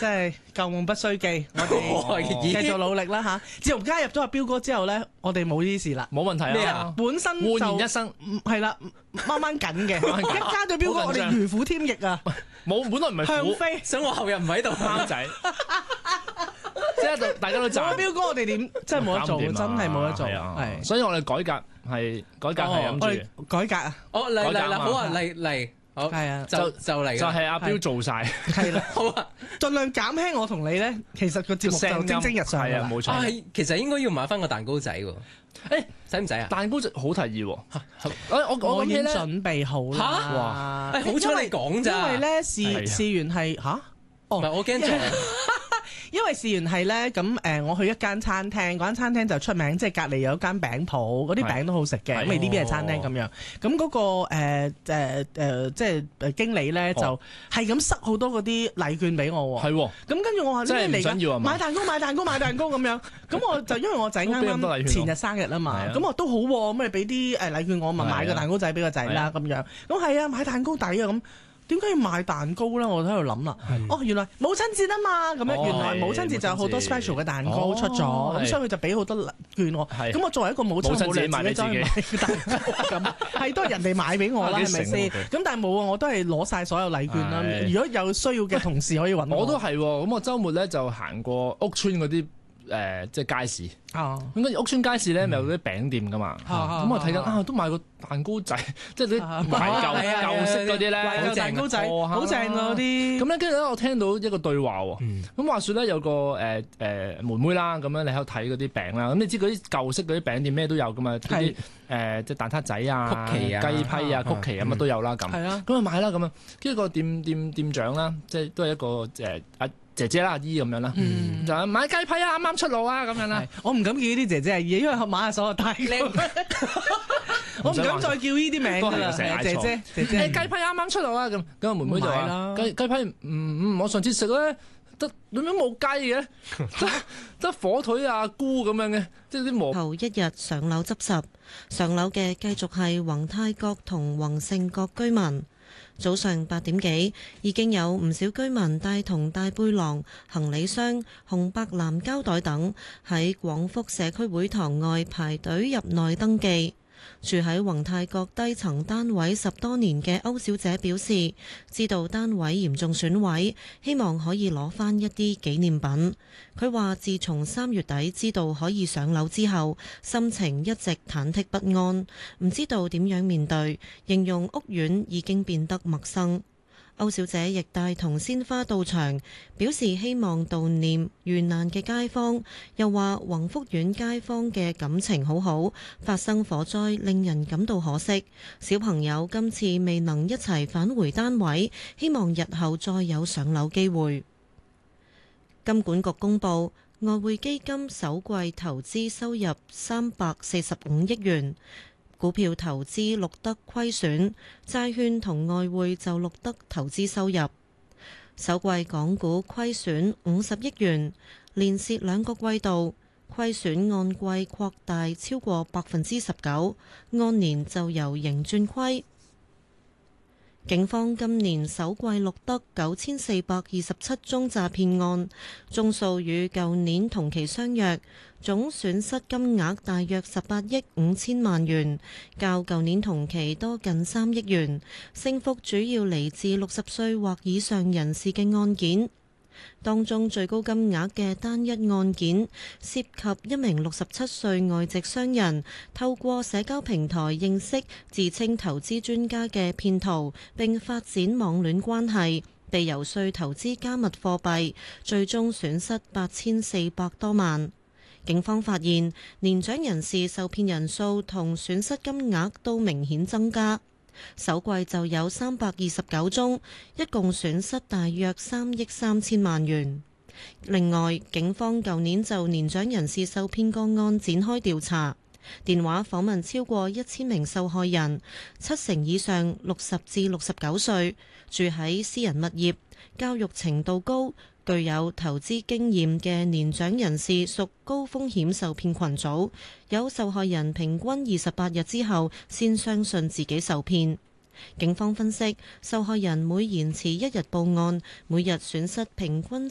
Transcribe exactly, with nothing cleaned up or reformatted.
即係舊夢不須記，我哋繼續努力啦嚇。自從加入咗阿彪哥之後咧，我哋冇呢啲事啦， 冇問題啊。 咩啊？本身就煥然一生， 係啦，掹掹緊嘅。一加咗彪哥，我哋如虎添翼啊！ 冇，本來唔係向飛， 想我後日唔喺度， 貓仔。即係大家都賺。 彪哥，我哋點真係冇得做，真係冇得做。係， 所以我哋改革係改革係諗住改革啊！ 哦嚟嚟啦，好啊嚟嚟。好係啊， 就就嚟， 就係阿彪做晒， 係啦，好啊，盡量減輕我同你咧，其實個節目就蒸蒸日上係啊，冇錯。 啊，其實應該要買翻個蛋糕仔喎，誒，使唔使啊？ 蛋糕仔好提議喎，我我我已經準備好啦， 嚇，誒，好彩你講咋， 因為咧事事緣係嚇， 唔係我驚錯。 因為事緣係咧，咁誒，我去一間餐廳，嗰間餐廳就出名，即係隔離有一間餅鋪，嗰啲餅都好食嘅，因為呢邊係餐廳咁樣。咁嗰個誒誒誒，即係誒經理咧，就係咁塞好多嗰啲禮券俾我喎。係喎。咁跟住我話咩嚟㗎？買蛋糕，買蛋糕，買蛋糕咁樣。咁我就因為我仔啱啱前日生日啊嘛，咁我都好喎，咁你俾啲誒禮券我，咪買個蛋糕仔俾個仔啦咁樣。咁係啊，買蛋糕抵啊咁。點解要買蛋糕咧？我喺度諗啦。哦，原來母親節啊嘛，咁樣原來母親節就有好多 special 嘅蛋糕出咗，咁所以佢就俾好多券我。咁我作為一個母親，冇理由自己走去買蛋糕咁，係都係人哋買俾我啦，係咪先？咁但係冇啊，我都係攞晒所有禮券啦。如果有需要嘅同事可以揾我。 我都係，咁我週末咧就行過屋村嗰啲誒，即係街市。咁跟住屋村街市咧，咪有啲餅店噶嘛。咁我睇緊啊，都買個蛋糕仔，即係啲唔係舊舊式嗰啲咧， 好蛋糕仔，好正嗰啲。 咁咧，跟住咧，我聽到一個對話喎。咁話説咧，有個誒誒妹妹啦，咁樣你喺度睇嗰啲餅啦。咁你知嗰啲舊式嗰啲餅店咩都有噶嘛？啲誒即係蛋撻仔啊、曲奇啊、雞批啊、曲奇啊乜都有啦咁。咁啊買啦咁樣。跟住個店店店長啦，即係都係一個誒阿姐姐啦、阿姨咁樣啦，就買雞批啊，啱啱出爐啊咁樣啦。 我唔敢叫呢啲姐姐阿姨，因為買下所有大靚。我唔敢再叫呢啲名㗎啦，姐姐姐姐。 雞批啱啱出爐啊咁，咁個妹妹就話：雞雞批唔唔，我上次食咧得點樣冇雞嘅，得得火腿啊菇咁樣嘅，即係啲磨。 後一日上樓執拾，上樓嘅繼續係宏泰閣同宏盛閣居民。早上八點幾，已經有唔少居民帶同大背囊、行李箱、紅白藍膠袋等喺廣福社區會堂外排隊入內登記。住喺宏泰閣低層單位十多年嘅歐小姐表示，知道單位嚴重損毀，希望可以攞返一啲紀念品。佢話自從三月底知道可以上樓之後，心情一直忐忑不安，唔知道點樣面對，形容屋苑已經變得陌生。歐小姐亦帶同鮮花到場，表示希望悼念遇難嘅街坊，又話宏福苑街坊嘅感情好好，發生火災令人感到可惜。小朋友今次未能一齊返回單位，希望日後再有上樓機會。金管局公布，外匯基金首季投資收入三百四十五億元。股票投資錄得虧損，債券同外匯就錄得投資收入。首季港股虧損五十億元，連蝕兩個季度，虧損按季擴大超過百分之十九，按年就由盈轉虧。警方今年首季錄得九千四百二十七宗詐騙案，宗數與舊年同期相若，總損失金額大約十八億五千萬元，較舊年同期多近三億元，升幅主要嚟自六十歲或以上人士嘅案件。當中最高金額嘅單一案件涉及一名六十七歲外籍商人，透過社交平台認識自稱投資專家嘅騙徒，並發展網戀關係，被遊說投資加密貨幣，最終損失八千四百多萬。警方發現年長人士受騙人數同損失金額都明顯增加。首季就有三百二十九宗，一共損失大約三億三千萬元。另外，警方舊年就年長人士受騙個案展開調查，電話訪問超過一千名受害人，七成以上六十至六十九歲，住喺私人物業，教育程度高，具有投資經驗嘅年長人士屬高風險受騙群組，有受害人平均二十八日之後先相信自己受騙。警方分析，受害人每延遲一日報案，每日損失平均